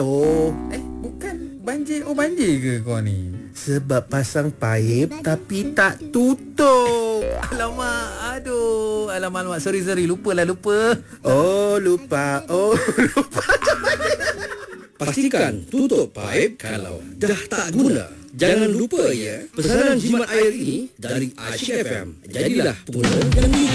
Oh, Bukan banjir. Oh, banjir ke kau ni? sebab pasang paip tapi tak tutup. Alamak, aduh. Alamak. Sorry. Lupa. Oh, lupa. Pastikan tutup paip kalau dah tak guna. Jangan lupa ya, pesanan jimat air ini dari Asyik FM. Jadilah pengguna yang